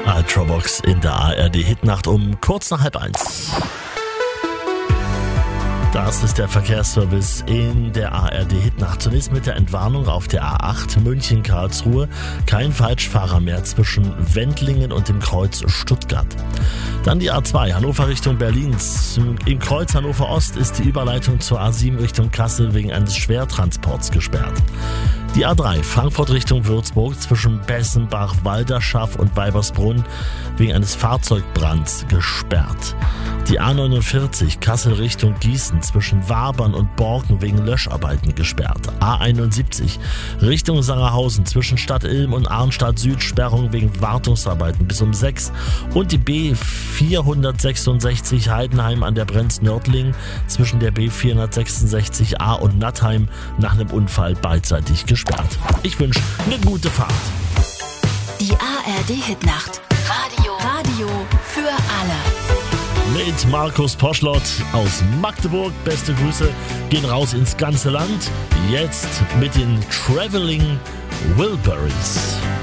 Ultravox in der ARD-Hitnacht um kurz nach 12:30. Das ist der Verkehrsservice in der ARD-Hitnacht. Zunächst mit der Entwarnung auf der A8 München-Karlsruhe. Kein Falschfahrer mehr zwischen Wendlingen und dem Kreuz Stuttgart. Dann die A2 Hannover Richtung Berlin. Im Kreuz Hannover Ost ist die Überleitung zur A7 Richtung Kassel wegen eines Schwertransports gesperrt. Die A3 Frankfurt Richtung Würzburg zwischen Bessenbach, Walderschaff und Weibersbrunn wegen eines Fahrzeugbrands gesperrt. Die A49 Kassel Richtung Gießen zwischen Wabern und Borken wegen Löscharbeiten gesperrt. A71 Richtung Sangerhausen zwischen Stadt Ilm und Arnstadt Süd Sperrung wegen Wartungsarbeiten bis um 6. Und die B466 Heidenheim an der Brenz-Nördling zwischen der B466A und Nattheim nach einem Unfall beidseitig gesperrt. Ich wünsche eine gute Fahrt. Die ARD-Hitnacht. Radio für alle. Mit Markus Poschlott aus Magdeburg. Beste Grüße gehen raus ins ganze Land. Jetzt mit den Traveling Wilburys.